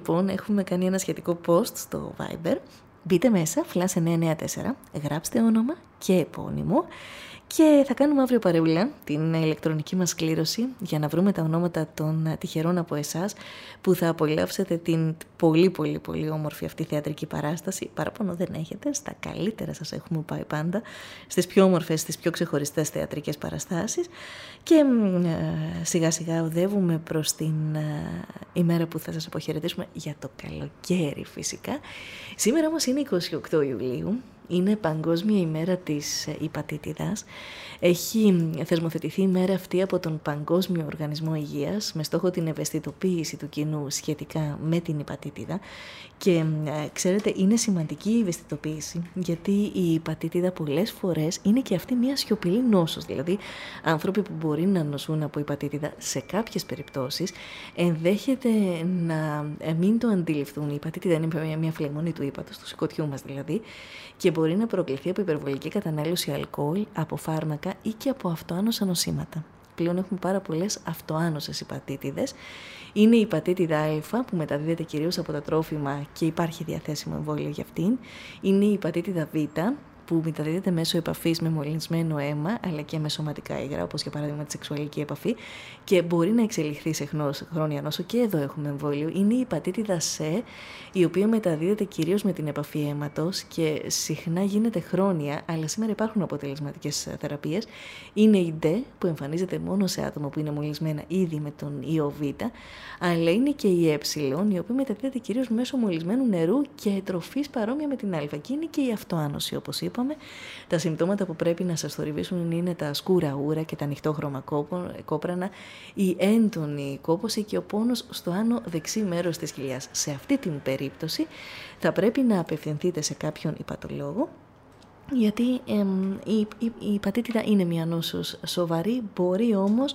λοιπόν έχουμε κάνει ένα σχετικό post στο Viber. Μπείτε μέσα, Flash 994, γράψτε όνομα και επώνυμο και θα κάνουμε αύριο παρεούλα την ηλεκτρονική μας κλήρωση για να βρούμε τα ονόματα των τυχερών από εσάς που θα απολαύσετε την πολύ πολύ πολύ όμορφη αυτή θεατρική παράσταση. Παράπονο δεν έχετε, στα καλύτερα σας έχουμε πάει πάντα, στις πιο όμορφες, στις πιο ξεχωριστές θεατρικές παραστάσεις και σιγά σιγά οδεύουμε προς την ημέρα που θα σας αποχαιρετήσουμε για το καλοκαίρι φυσικά. Σήμερα όμως είναι 28 Ιουλίου. Είναι Παγκόσμια ημέρα της υπατήτηδας. Έχει θεσμοθετηθεί η μέρα αυτή από τον Παγκόσμιο Οργανισμό Υγείας με στόχο την ευαισθητοποίηση του κοινού σχετικά με την υπατήτηδα. Και ξέρετε, είναι σημαντική η ευαισθητοποίηση, γιατί η υπατήτηδα πολλές φορές είναι και αυτή μια σιωπηλή νόσος. Δηλαδή, άνθρωποι που μπορεί να νοσούν από υπατήτηδα σε κάποιες περιπτώσεις ενδέχεται να μην το αντιληφθούν. Η υπατήτηδα είναι μια φλεγμονή του ύπατος, του σηκωτιού μας δηλαδή, και μπορεί να προκληθεί από υπερβολική κατανάλωση αλκοόλ, από φάρμακα ή και από αυτοάνοσα νοσήματα. Πλέον έχουμε πάρα πολλές αυτοάνωσες υπατήτηδες. Είναι η υπατήτηδα Α που μεταδίδεται κυρίως από τα τρόφιμα και υπάρχει διαθέσιμο εμβόλιο για αυτήν. Είναι η υπατήτηδα Β που μεταδίδεται μέσω επαφής με μολυσμένο αίμα αλλά και με σωματικά υγρά, όπως για παράδειγμα τη σεξουαλική επαφή, και μπορεί να εξελιχθεί σε χρόνια νόσο, και εδώ έχουμε εμβόλιο. Είναι η υπατήτηδα Σ, η οποία μεταδίδεται κυρίως με την επαφή αίματος και συχνά γίνεται χρόνια, αλλά σήμερα υπάρχουν αποτελεσματικές θεραπείες. Είναι η Δ που εμφανίζεται μόνο σε άτομα που είναι μολυσμένα ήδη με τον ιό Β, αλλά είναι και η Ε, η οποία μεταδίδεται κυρίως μέσω μολυσμένου νερού και τροφής παρόμοια με την Α, και είναι και η αυτοάνωση, όπως είπαμε. Τα συμπτώματα που πρέπει να σας θορυβήσουν είναι τα σκούρα ούρα και τα ανοιχτόχρωμα κόπρανα, η έντονη κόπωση και ο πόνος στο άνω δεξί μέρος της κοιλιάς. Σε αυτή την περίπτωση θα πρέπει να απευθυνθείτε σε κάποιον υπατολόγο, γιατί η υπατήτηδα είναι μια νόσος σοβαρή, μπορεί όμως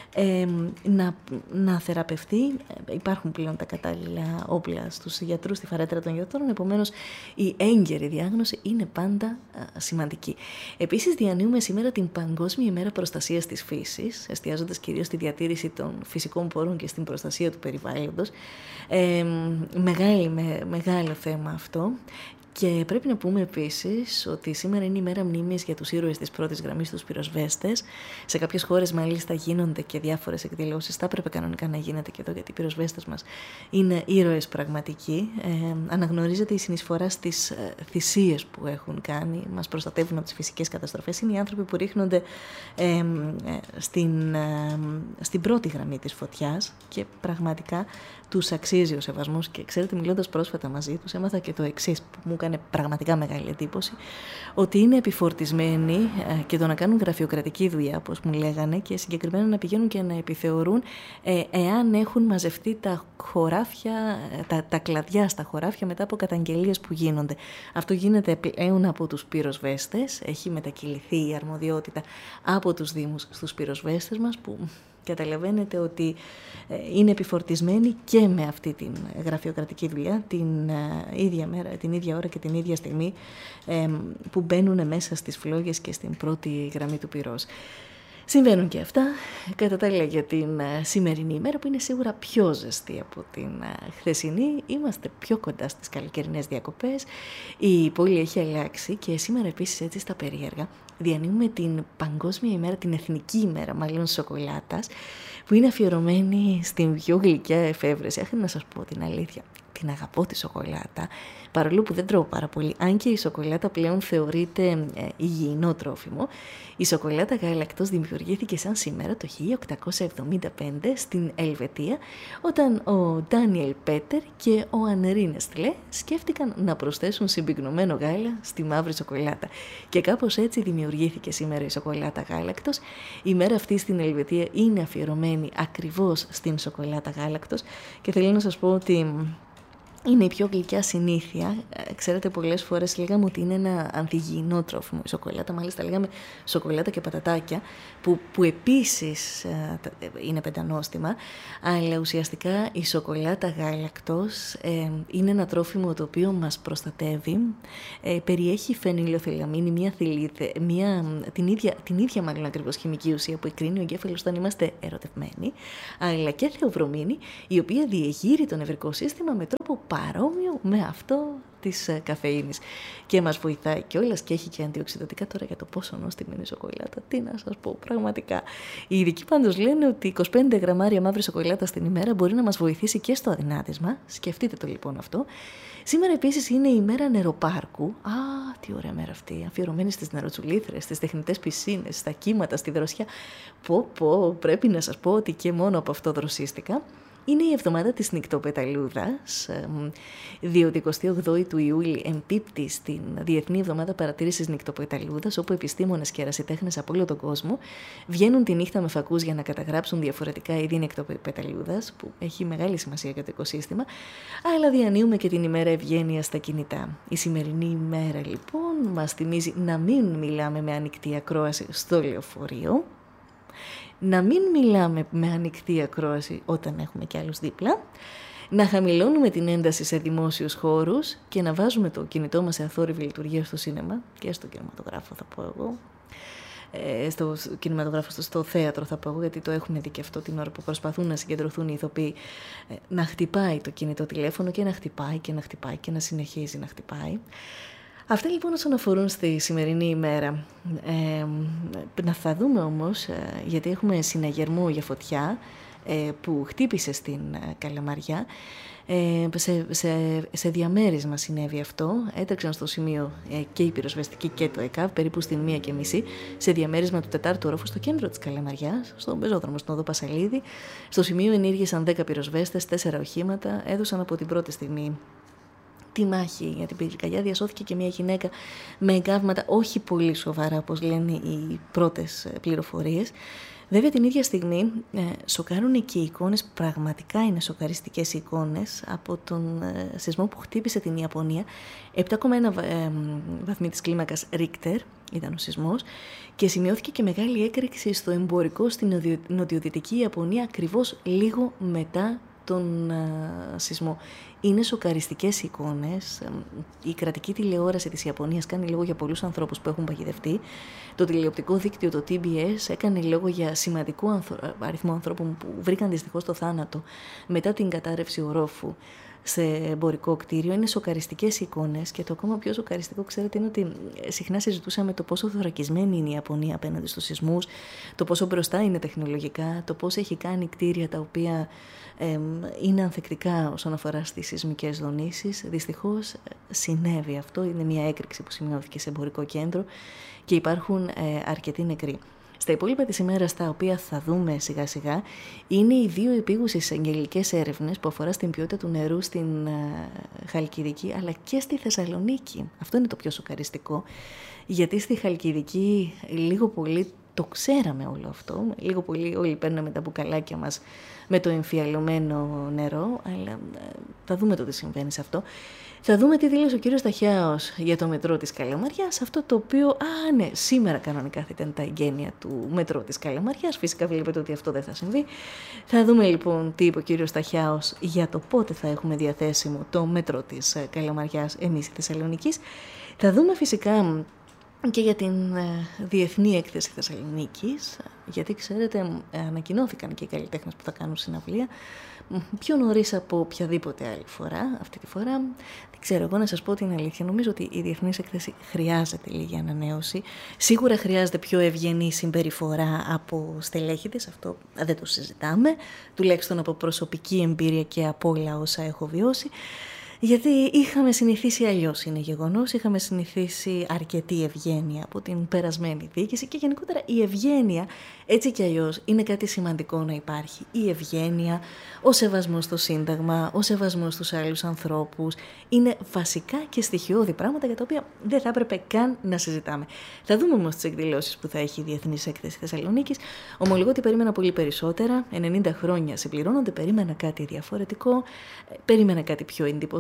να θεραπευτεί. Υπάρχουν πλέον τα κατάλληλα όπλα στους γιατρούς, στη φαρέτρα των γιατρών, επομένως η έγκαιρη διάγνωση είναι πάντα σημαντική. Επίσης διανύουμε σήμερα την Παγκόσμια ημέρα προστασίας της φύσης, εστιάζοντας κυρίως στη διατήρηση των φυσικών πόρων και στην προστασία του περιβάλλοντος. Μεγάλο θέμα αυτό. Και πρέπει να πούμε επίσης ότι σήμερα είναι η μέρα μνήμης για τους ήρωες της πρώτης γραμμής, τους πυροσβέστες. Σε κάποιες χώρες μάλιστα γίνονται και διάφορες εκδηλώσεις. Θα έπρεπε κανονικά να γίνεται και εδώ, γιατί οι πυροσβέστες μας είναι ήρωες πραγματικοί. Αναγνωρίζεται η συνεισφορά στις θυσίες που έχουν κάνει. Μας προστατεύουν από τις φυσικές καταστροφές. Είναι οι άνθρωποι που ρίχνονται στην πρώτη γραμμή της φωτιάς και πραγματικά τους αξίζει ο σεβασμός. Και ξέρετε, μιλώντας πρόσφατα μαζί τους, έμαθα και το εξής που μου έκανε πραγματικά μεγάλη εντύπωση, ότι είναι επιφορτισμένοι και το να κάνουν γραφειοκρατική δουλειά, όπως μου λέγανε, και συγκεκριμένα να πηγαίνουν και να επιθεωρούν εάν έχουν μαζευτεί τα χωράφια, τα κλαδιά στα χωράφια μετά από καταγγελίες που γίνονται. Αυτό γίνεται πλέον από τους πυροσβέστες, έχει μετακυληθεί η αρμοδιότητα από τους Δήμους στους πυροσβέστες μας, που καταλαβαίνετε ότι είναι επιφορτισμένοι και με αυτή την γραφειοκρατική δουλειά την ίδια μέρα, την ίδια ώρα και την ίδια στιγμή που μπαίνουν μέσα στις φλόγες και στην πρώτη γραμμή του πυρός. Συμβαίνουν και αυτά. Κατά τα άλλα, για την σημερινή ημέρα, που είναι σίγουρα πιο ζεστή από την χθεσινή, είμαστε πιο κοντά στις καλοκαιρινές διακοπές. Η πόλη έχει αλλάξει και σήμερα επίσης, έτσι στα περίεργα, διανύουμε την Παγκόσμια ημέρα, την Εθνική ημέρα μάλλον σοκολάτας, που είναι αφιερωμένη στην πιο γλυκιά εφεύρεση. Να σας πω την αλήθεια, την αγαπώ τη σοκολάτα, παρόλο που δεν τρώω πάρα πολύ. Αν και η σοκολάτα πλέον θεωρείται υγιεινό τρόφιμο, η σοκολάτα γάλακτος δημιουργήθηκε σαν σήμερα το 1875 στην Ελβετία, όταν ο Ντάνιελ Πέτερ και ο Ανρί Νεστλέ σκέφτηκαν να προσθέσουν συμπυκνωμένο γάλα στη μαύρη σοκολάτα. Και κάπως έτσι δημιουργήθηκε σήμερα η σοκολάτα γάλακτος. Η μέρα αυτή στην Ελβετία είναι αφιερωμένη ακριβώς στην σοκολάτα γάλακτος, και θέλω να σας πω ότι είναι η πιο γλυκιά συνήθεια. Ξέρετε, πολλές φορές λέγαμε ότι είναι ένα ανθυγιεινό τρόφιμο η σοκολάτα. Μάλιστα λέγαμε σοκολάτα και πατατάκια, που επίσης είναι πεντανόστιμα. Αλλά ουσιαστικά η σοκολάτα γάλακτος είναι ένα τρόφιμο το οποίο μας προστατεύει. Περιέχει φενιλιοθυλαμίνη, την ίδια μάλλον ακριβώς χημική ουσία που εκρίνει ο εγκέφαλος όταν είμαστε ερωτευμένοι, αλλά και θεοβρομίνη, η οποία διεγείρει το νευρικό σύστημα με τρόπο παρόμοιο με αυτό της καφεΐνης και μας βοηθάει κιόλας και έχει και αντιοξυδοτικά. Τώρα για το πόσο νόστιμη είναι η σοκολάτα, τι να σας πω, πραγματικά. Οι ειδικοί πάντως λένε ότι 25 γραμμάρια μαύρη σοκολάτα την ημέρα μπορεί να μας βοηθήσει και στο αδυνάτισμα. Σκεφτείτε το λοιπόν αυτό. Σήμερα επίσης είναι η μέρα νεροπάρκου. Α, τι ωραία μέρα αυτή, αφιερωμένη στις νεροτσουλήθρες, στις τεχνητές πισίνες, στα κύματα, στη δροσιά. Πρέπει να σας πω ότι και μόνο από αυτό δροσίστηκα. Είναι η εβδομάδα της νικτοπεταλούδας, διότι 28 του Ιούλη εμπίπτει στην Διεθνή Εβδομάδα Παρατήρησης Νικτοπεταλούδας, όπου επιστήμονες και ερασιτέχνες από όλο τον κόσμο βγαίνουν τη νύχτα με φακούς για να καταγράψουν διαφορετικά είδη νικτοπεταλούδας, που έχει μεγάλη σημασία για το οικοσύστημα, αλλά διανύουμε και την ημέρα ευγένειας στα κινητά. Η σημερινή ημέρα λοιπόν μας θυμίζει να μην μιλάμε με ανοιχτή ακρόαση στο λεωφορείο, να μην μιλάμε με ανοιχτή ακρόαση όταν έχουμε κι άλλους δίπλα, να χαμηλώνουμε την ένταση σε δημόσιους χώρους και να βάζουμε το κινητό μας σε αθόρυβη λειτουργία στο σίνεμα και στο κινηματογράφο, θα πω εγώ. Στο κινηματογράφο, στο θέατρο θα πω εγώ, γιατί το έχουμε δει και αυτό την ώρα που προσπαθούν να συγκεντρωθούν οι ηθοποιοί, να χτυπάει το κινητό τηλέφωνο και να χτυπάει και να χτυπάει και να συνεχίζει να χτυπάει. Αυτά λοιπόν όσον αφορούν στη σημερινή ημέρα. Να θα δούμε όμως, γιατί έχουμε συναγερμό για φωτιά που χτύπησε στην Καλαμαριά. Σε διαμέρισμα συνέβη αυτό. Έτρεξαν στο σημείο και η πυροσβεστική και το ΕΚΑΒ περίπου στην 1:30 σε διαμέρισμα του 4ου όροφου στο κέντρο της Καλαμαριάς, στον πεζόδρομο στον Οδό Πασαλίδη. Στο σημείο ενήργησαν 10 πυροσβέστες, 4 οχήματα, έδωσαν από την πρώτη στιγμή τη μάχη για την πυρκαγιά. Διασώθηκε και μια γυναίκα με εγκάβματα όχι πολύ σοβαρά, όπως λένε οι πρώτες πληροφορίες. Βέβαια την ίδια στιγμή σοκάρουν και οι εικόνες, πραγματικά είναι σοκαριστικές εικόνες από τον σεισμό που χτύπησε την Ιαπωνία. 7,1 βαθμοί της κλίμακας Ρίχτερ ήταν ο σεισμός και σημειώθηκε και μεγάλη έκρηξη στο εμπορικό στην νοτιοδυτική Ιαπωνία ακριβώς λίγο μετά τον σεισμό. Είναι σοκαριστικές εικόνες. Η κρατική τηλεόραση της Ιαπωνίας κάνει λόγο για πολλούς ανθρώπους που έχουν παγιδευτεί. Το τηλεοπτικό δίκτυο, το TBS, έκανε λόγο για σημαντικό αριθμό ανθρώπων που βρήκαν δυστυχώς το θάνατο μετά την κατάρρευση ορόφου σε εμπορικό κτίριο. Είναι σοκαριστικές εικόνες και το ακόμα πιο σοκαριστικό, ξέρετε, είναι ότι συχνά συζητούσαμε το πόσο θωρακισμένη είναι η Ιαπωνία απέναντι στους σεισμούς, το πόσο μπροστά είναι τεχνολογικά, το πόσο έχει κάνει κτίρια τα οποία είναι ανθεκτικά όσον αφορά στις σεισμικές δονήσεις. Δυστυχώς συνέβη αυτό, είναι μια έκρηξη που σημειώθηκε σε εμπορικό κέντρο και υπάρχουν αρκετοί νεκροί. Στα υπόλοιπα της ημέρας, τα οποία θα δούμε σιγά σιγά, είναι οι 2 επίγουσες αγγελικές έρευνες που αφορά στην ποιότητα του νερού στην Χαλκιδική αλλά και στη Θεσσαλονίκη. Αυτό είναι το πιο σοκαριστικό, γιατί στη Χαλκιδική λίγο πολύ το ξέραμε όλο αυτό, λίγο πολύ όλοι παίρναμε τα μπουκαλάκια μας με το εμφιαλωμένο νερό, αλλά θα δούμε το τι συμβαίνει σε αυτό. Θα δούμε τι δήλωσε ο κύριος Ταχιάος για το μετρό της Καλαμαριάς, αυτό το οποίο, ναι, σήμερα κανονικά θα ήταν τα εγγένεια του μετρό της Καλαμαριάς, φυσικά βλέπετε ότι αυτό δεν θα συμβεί. Θα δούμε λοιπόν τι είπε ο κύριος Ταχιάος για το πότε θα έχουμε διαθέσιμο το μετρό της Καλαμαριάς εμείς η Θεσσαλονικής. Θα δούμε φυσικά και για την Διεθνή Έκθεση Θεσσαλονίκης, γιατί ξέρετε ανακοινώθηκαν και οι καλλιτέχνες που θα κάνουν συναυλία πιο νωρίς από οποιαδήποτε άλλη φορά. Αυτή τη φορά δεν ξέρω εγώ να σας πω την αλήθεια, νομίζω ότι η Διεθνής Έκθεση χρειάζεται λίγη ανανέωση. Σίγουρα χρειάζεται πιο ευγενή συμπεριφορά από στελέχηδες, αυτό δεν το συζητάμε, τουλάχιστον από προσωπική εμπειρία και από όλα όσα έχω βιώσει. Γιατί είχαμε συνηθίσει αλλιώς, είναι γεγονός, είχαμε συνηθίσει αρκετή ευγένεια από την περασμένη διοίκηση και γενικότερα η ευγένεια έτσι κι αλλιώς είναι κάτι σημαντικό να υπάρχει. Η ευγένεια, ο σεβασμός στο Σύνταγμα, ο σεβασμός στους άλλους ανθρώπους είναι βασικά και στοιχειώδη πράγματα για τα οποία δεν θα έπρεπε καν να συζητάμε. Θα δούμε όμως τις εκδηλώσεις που θα έχει η Διεθνής Έκθεση Θεσσαλονίκης. Ομολογώ ότι περίμενα πολύ περισσότερα. 90 χρόνια συμπληρώνονται, περίμενα κάτι διαφορετικό, περίμενα κάτι πιο εντυπωσιακό.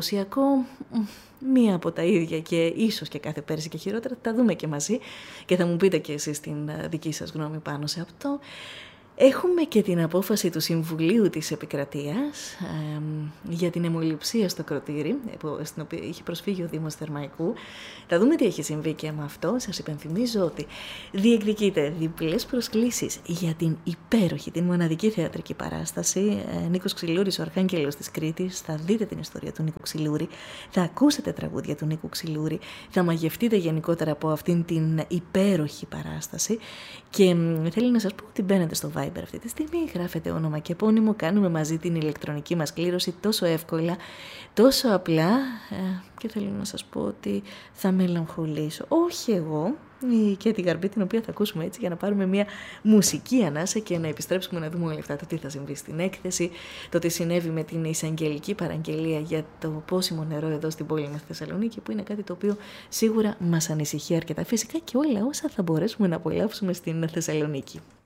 παραδοσιακό, μία από τα ίδια και ίσως και κάθε πέρσι και χειρότερα, τα δούμε και μαζί και θα μου πείτε και εσείς την δική σας γνώμη πάνω σε αυτό. Έχουμε και την απόφαση του Συμβουλίου της Επικρατείας για την αιμοληψία στο Κροτήρι, στην οποία είχε προσφύγει ο Δήμος Θερμαϊκού. Θα δούμε τι έχει συμβεί και με αυτό. Σας υπενθυμίζω ότι διεκδικείται διπλές προσκλήσεις για την υπέροχη, την μοναδική θεατρική παράσταση. Νίκος Ξυλούρης, ο Αρχάγγελος της Κρήτης. Θα δείτε την ιστορία του Νίκου Ξυλούρη, θα ακούσετε τραγούδια του Νίκου Ξυλούρη, θα μαγευτείτε γενικότερα από αυτήν την υπέροχη παράσταση. Και θέλω να σας πω ότι μπαίνετε στο Viber αυτή τη στιγμή, γράφετε όνομα και επώνυμο, κάνουμε μαζί την ηλεκτρονική μας κλήρωση τόσο εύκολα, τόσο απλά και θέλω να σας πω ότι θα μελαγχολήσω, όχι εγώ, και την Γαρμπή την οποία θα ακούσουμε έτσι για να πάρουμε μια μουσική ανάσα και να επιστρέψουμε να δούμε όλα αυτά, το τι θα συμβεί στην έκθεση, το τι συνέβη με την εισαγγελική παραγγελία για το πόσιμο νερό εδώ στην πόλη μας στη Θεσσαλονίκη, που είναι κάτι το οποίο σίγουρα μας ανησυχεί αρκετά, φυσικά και όλα όσα θα μπορέσουμε να απολαύσουμε στην Θεσσαλονίκη.